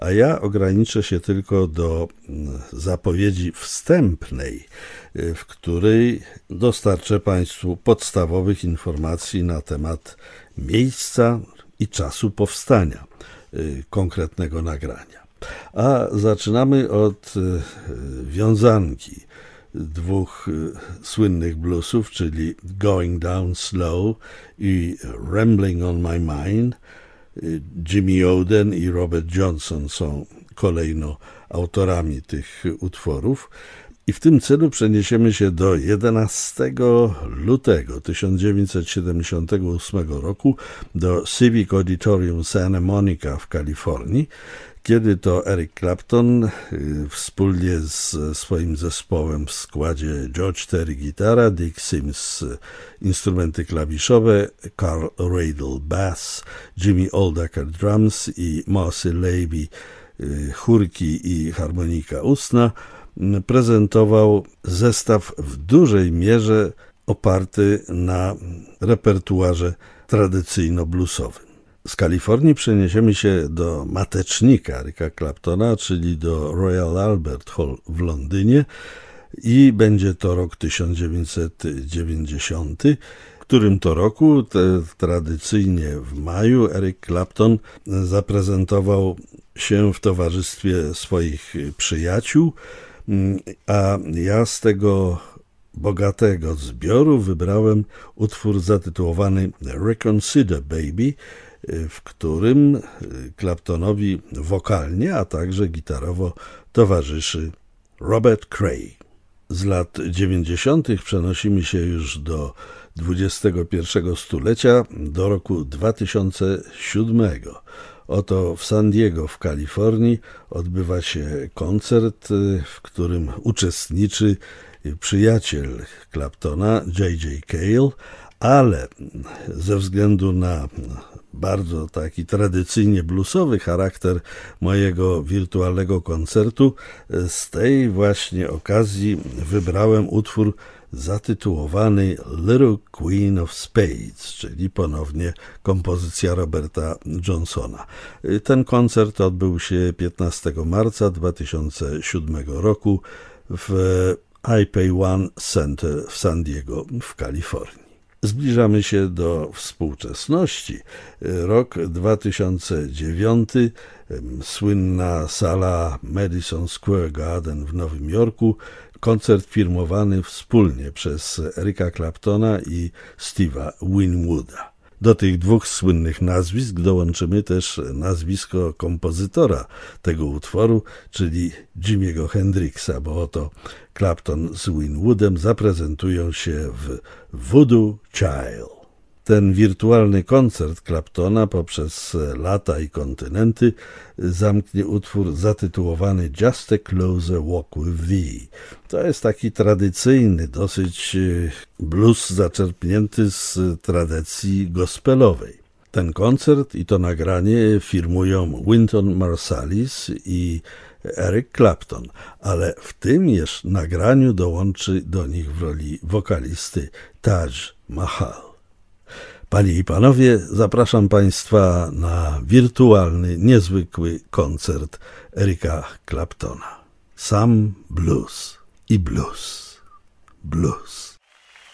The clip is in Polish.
a ja ograniczę się tylko do zapowiedzi wstępnej, w której dostarczę Państwu podstawowych informacji na temat miejsca i czasu powstania konkretnego nagrania. A zaczynamy od wiązanki dwóch słynnych bluesów, czyli Going Down Slow i Rambling on My Mind. Jimmy Oden i Robert Johnson są kolejno autorami tych utworów. I w tym celu przeniesiemy się do 11 lutego 1978 roku do Civic Auditorium Santa Monica w Kalifornii, kiedy to Eric Clapton wspólnie ze swoim zespołem w składzie George Terry gitara, Dick Sims instrumenty klawiszowe, Carl Radle bass, Jimmy Oldaker drums i Marcy Levy chórki i harmonika ustna prezentował zestaw w dużej mierze oparty na repertuarze tradycyjno-bluesowym. Z Kalifornii przeniesiemy się do matecznika Erica Claptona, czyli do Royal Albert Hall w Londynie i będzie to rok 1990, w którym to roku tradycyjnie w maju Eric Clapton zaprezentował się w towarzystwie swoich przyjaciół, a ja z tego bogatego zbioru wybrałem utwór zatytułowany Reconsider Baby, w którym Claptonowi wokalnie, a także gitarowo towarzyszy Robert Cray. Z lat 90. przenosimy się już do XXI stulecia, do roku 2007. Oto w San Diego w Kalifornii odbywa się koncert, w którym uczestniczy przyjaciel Claptona, J.J. Cale, ale ze względu na bardzo taki tradycyjnie bluesowy charakter mojego wirtualnego koncertu, z tej właśnie okazji wybrałem utwór zatytułowany Little Queen of Spades, czyli ponownie kompozycja Roberta Johnsona. Ten koncert odbył się 15 marca 2007 roku w iPay One Center w San Diego w Kalifornii. Zbliżamy się do współczesności. Rok 2009, słynna sala Madison Square Garden w Nowym Jorku, koncert firmowany wspólnie przez Erica Claptona i Steve'a Winwooda. Do tych dwóch słynnych nazwisk dołączymy też nazwisko kompozytora tego utworu, czyli Jimmy'ego Hendrixa, bo oto Clapton z Winwoodem zaprezentują się w Voodoo Child. Ten wirtualny koncert Claptona poprzez lata i kontynenty zamknie utwór zatytułowany Just a Closer Walk with Thee. To jest taki tradycyjny dosyć blues zaczerpnięty z tradycji gospelowej. Ten koncert i to nagranie firmują Wynton Marsalis i Eric Clapton, ale w tym jeszcze nagraniu dołączy do nich w roli wokalisty Taj Mahal. Panie i panowie, zapraszam Państwa na wirtualny, niezwykły koncert Erica Claptona. Sam blues i blues. Blues.